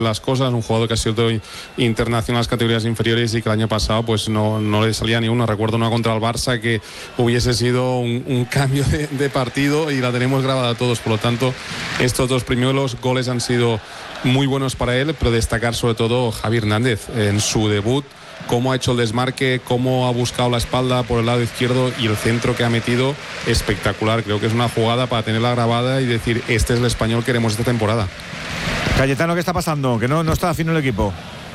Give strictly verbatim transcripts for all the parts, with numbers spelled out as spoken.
las cosas, un jugador que ha sido internacional en las categorías inferiores y que el año pasado pues no, no le salía ni uno. Recuerdo una contra el Barça que hubiese sido un, un cambio de, de partido y la tenemos grabada todos. Por lo tanto, estos dos primeros goles han sido muy buenos para él, pero destacar sobre todo Javi Hernández en su debut, cómo ha hecho el desmarque, cómo ha buscado la espalda por el lado izquierdo y el centro que ha metido, espectacular. Creo que es una jugada para tenerla grabada y decir, este es el Español que queremos esta temporada. Cayetano, ¿qué está pasando? Que no, no está fino el equipo.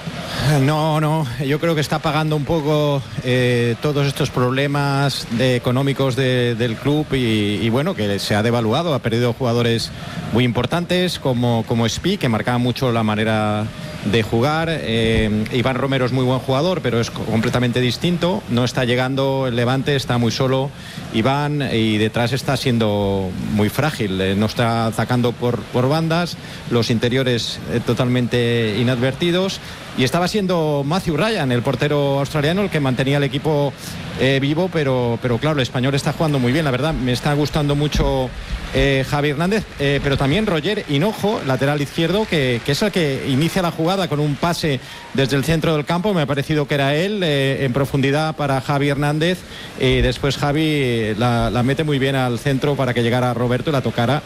No, no, yo creo que está pagando un poco eh, todos estos problemas de, económicos de, del club y, y bueno, que se ha devaluado, ha perdido jugadores muy importantes como, como Spi, que marcaba mucho la manera de jugar. eh, Iván Romero es muy buen jugador, pero es completamente distinto, no está llegando el Levante, está muy solo Iván y detrás está siendo muy frágil, eh, no está atacando por, por bandas, los interiores eh, totalmente inadvertidos. Y estaba siendo Matthew Ryan, el portero australiano, el que mantenía el equipo eh, vivo, pero, pero claro, el Español está jugando muy bien, la verdad. Me está gustando mucho eh, Javi Hernández, eh, pero también Roger Hinojo, lateral izquierdo, que, que es el que inicia la jugada con un pase desde el centro del campo. Me ha parecido que era él, eh, en profundidad para Javi Hernández. Y después Javi la, la mete muy bien al centro para que llegara Roberto y la tocara.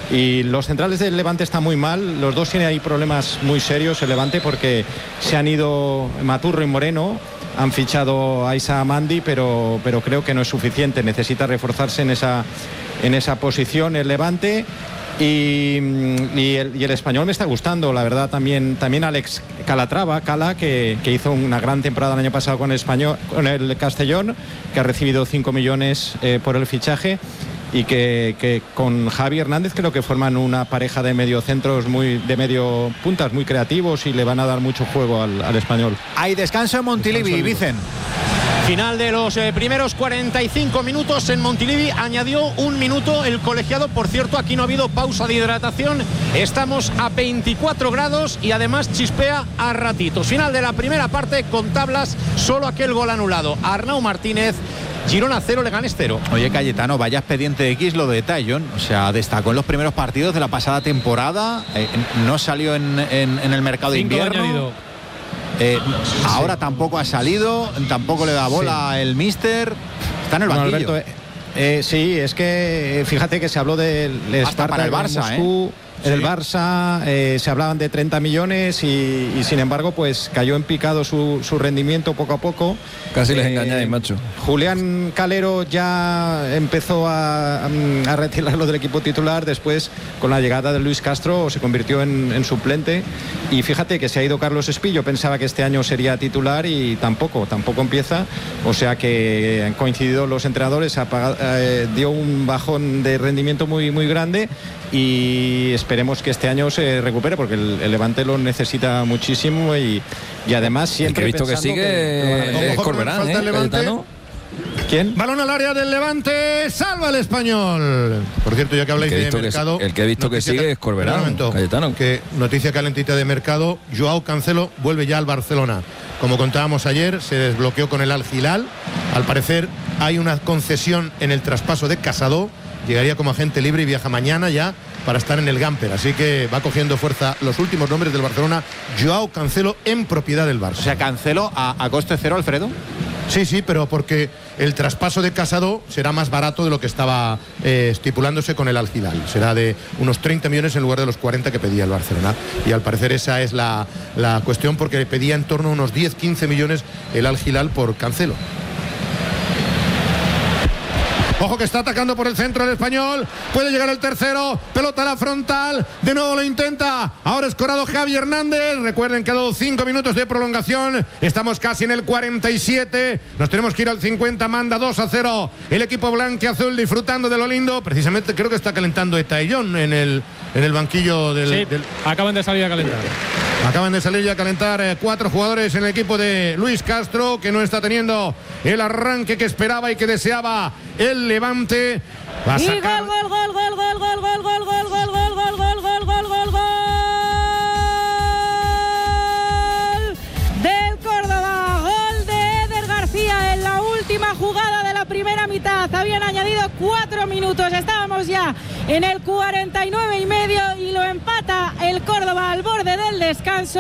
Y los centrales del Levante están muy mal, los dos tienen ahí problemas muy serios el Levante porque se han ido Maturro y Moreno, han fichado a Isa Mandi, pero, pero creo que no es suficiente, necesita reforzarse en esa, en esa posición el Levante. Y, y, el, y el Español me está gustando, la verdad. También, también Alex Calatrava, Cala, que, que hizo una gran temporada el año pasado con el, Español, con el Castellón, que ha recibido cinco millones eh, por el fichaje. Y que, que con Javi Hernández creo que forman una pareja de mediocentros muy, de medio puntas muy creativos y le van a dar mucho juego al, al Español. Hay descanso en Montilivi, Vicen. Final de los eh, primeros cuarenta y cinco minutos en Montilivi, añadió un minuto el colegiado. Por cierto, aquí no ha habido pausa de hidratación, estamos a veinticuatro grados y además chispea a ratitos. Final de la primera parte con tablas, solo aquel gol anulado. Arnau Martínez. Girona cero, Leganés cero. Oye, Cayetano, vaya expediente X lo de Taillon. O sea, destacó en los primeros partidos de la pasada temporada, eh, no salió en, en, en el mercado Cinco de invierno. Eh, ahora tampoco ha salido, tampoco le da bola sí. el míster. Está en el banquillo. No, Alberto, eh, eh, sí, es que fíjate que se habló del Hasta para el Barça, Moscú, ¿eh? El sí. Barça, eh, se hablaban de treinta millones y, y sin embargo pues cayó en picado su, su rendimiento poco a poco. Casi eh, les engañáis, macho. Julián Calero ya empezó a, a retirarlo del equipo titular, después con la llegada de Luis Castro se convirtió en, en suplente y fíjate que se ha ido Carlos Espí. Yo pensaba que este año sería titular y tampoco, tampoco empieza, o sea que han coincidido los entrenadores, apagado, eh, dio un bajón de rendimiento muy, muy grande y esperemos que este año se recupere porque el, el Levante lo necesita muchísimo y, y además siempre el que he visto que sigue que... es Corberán, ¿eh? ¿Quién? Balón al área del Levante, salva el Español. Por cierto, ya que habláis de mercado, que, el que he visto que sigue es Corberán, Cayetano. Que noticia calentita de mercado, Joao Cancelo vuelve ya al Barcelona. Como contábamos ayer, se desbloqueó con el Al Hilal. Al parecer hay una concesión en el traspaso de Casado. Llegaría como agente libre y viaja mañana ya para estar en el Gamper, así que va cogiendo fuerza los últimos nombres del Barcelona. Joao Cancelo en propiedad del Barça. O sea, Cancelo a, a coste cero, Alfredo. Sí, sí, pero porque el traspaso de Casado será más barato de lo que estaba eh, estipulándose con el Al Hilal. Será de unos treinta millones en lugar de los cuarenta que pedía el Barcelona. Y al parecer esa es la, la cuestión, porque pedía en torno a unos diez quince millones el Al Hilal por Cancelo. Ojo que está atacando por el centro el Español. Puede llegar el tercero. Pelota a la frontal. De nuevo lo intenta. Ahora escorado Javi Hernández. Recuerden que ha dado cinco minutos de prolongación. Estamos casi en el cuarenta y siete. Nos tenemos que ir al cincuenta. Manda dos a cero. El equipo blanquiazul disfrutando de lo lindo. Precisamente creo que está calentando Taillon en el, en el banquillo del, sí, del... acaban de salir a calentar. Acaban de salir ya a calentar eh, cuatro jugadores en el equipo de Luis Castro, que no está teniendo el arranque que esperaba y que deseaba el Levante. Va a sacar... Y gol, gol, gol, gol, gol, gol, gol, gol, gol, gol, gol, gol, gol, gol, gol, gol, gol del Córdoba. Gol de Eder García en la última jugada de la primera mitad. mitad, habían añadido cuatro minutos, estábamos ya en el cuarenta y nueve y medio y lo empata el Córdoba al borde del descanso.